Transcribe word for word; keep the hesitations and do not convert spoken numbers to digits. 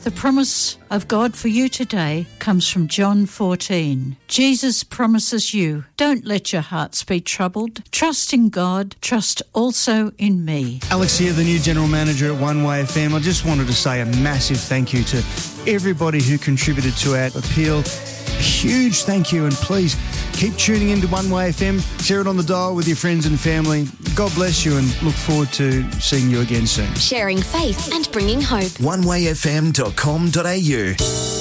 The promise of God for you today comes from John fourteen. Jesus promises you, don't let your hearts be troubled. Trust in God, trust also in me. Alex here, the new General Manager at One Way F M. I just wanted to say a massive thank you to everybody who contributed to our appeal. A huge thank you, and please keep tuning into One Way F M. Share it on the dial with your friends and family. God bless you, and look forward to seeing you again soon. Sharing faith and bringing hope. one way f m dot com dot a u